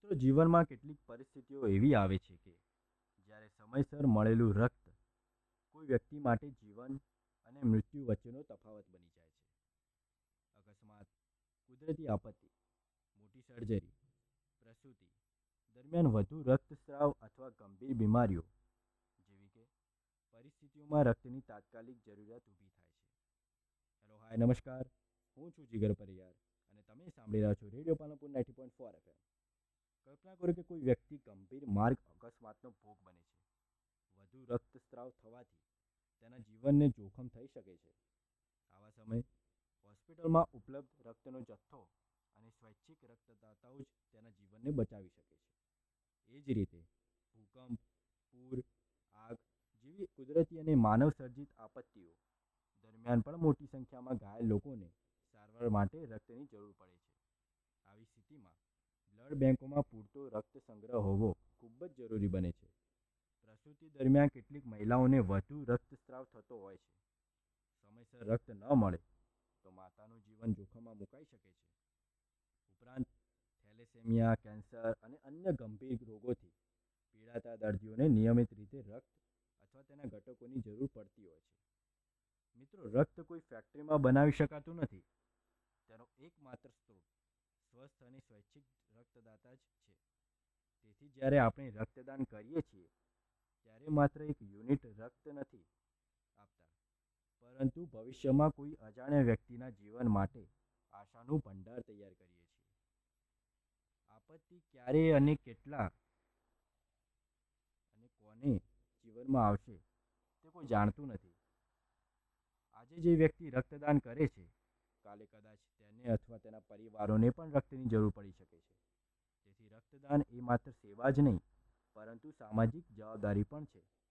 મિત્રો, જીવનમાં કેટલીક પરિસ્થિતિઓ એવી આવે છે કે જ્યારે સમયસર મળેલું રક્ત કોઈ વ્યક્તિ માટે જીવન અને મૃત્યુ વચ્ચેનો તફાવત બની જાય છે. અકસ્માત, કુદરતી આપત્તિ, મોટી સર્જરી, પ્રસૂતિ દરમિયાન વધુ રક્તસ્રાવ અથવા ગંભીર બીમારીઓ જેવી કે પરિસ્થિતિઓમાં રક્તની તાત્કાલિક જરૂરિયાત ઊભી થાય છે. હેલો, હાય, નમસ્કાર. હું છું જીગર પરિયાર અને તમે સાંભળી રહ્યા છો રેડિયો પાલનપુર 90.4 FM. કલ્પના કરો કે કોઈ વ્યક્તિ ગંભીર માર્ગ અકસ્માતનો ભોગ બને છે. વધુ રક્તસ્રાવ થવાથી તેના જીવનને જોખમ થઈ શકે છે. આવા સમયે હોસ્પિટલમાં ઉપલબ્ધ રક્તનો જથ્થો અને સ્વૈચ્છિક રક્તદાતાઓ જ તેના જીવનને બચાવી શકે છે. એ જ રીતે ભૂકંપ, પૂર, આગ જેવી કુદરતી અને માનવ સર્જિત આપત્તિઓ દરમિયાન પણ મોટી સંખ્યામાં ઘાયલ લોકોને સારવાર માટે રક્તની જરૂર પડે છે. આવી સ્થિતિમાં બ્લડ બેંકોમાં પૂરતો રક્ત સંગ્રહ હોવો ખૂબ જ જરૂરી બને છે. પ્રસૂતિ દરમિયાન કેટલીક મહિલાઓને વધુ રક્તસ્રાવ થતો હોય છે. સમયસર રક્ત ન મળે તો માતાનું જીવન જોખમમાં મુકાઈ શકે છે. ઉપરાંત થેલેસેમિયા, કેન્સર અને અન્ય ગંભીર રોગોથી પીડાતા દર્દીઓને નિયમિત રીતે રક્ત અથવા તેના ઘટકોની જરૂર પડતી હોય છે. મિત્રો, રક્ત કોઈ ફેક્ટરીમાં બનાવી શકાતું નથી. તેનો એકમાત્ર સ્ત્રોત સ્વસ્થ અને સ્વૈચ્છિક રક્તદાતા જ છે. તેથી જ્યારે આપણે રક્તદાન કરીએ છીએ ત્યારે માત્ર એક યુનિટ રક્ત નથી આપતા, પરંતુ ભવિષ્યમાં કોઈ અજાણ્યા વ્યક્તિના જીવન માટે આશાનું ભંડાર તૈયાર કરીએ છીએ. આપત્તિ ક્યારે અને કેટલા અને કોને જીવનમાં આવશે તે કોઈ જાણતું નથી. આજે જે વ્યક્તિ રક્તદાન કરે છે, કાલે કદાચ તેને અથવા તેના પરિવારોને પણ રક્તની જરૂર પડી શકે છે. તેથી રક્તદાન એ માત્ર સેવા જ નહીં, પરંતુ સામાજિક જવાબદારી પણ છે.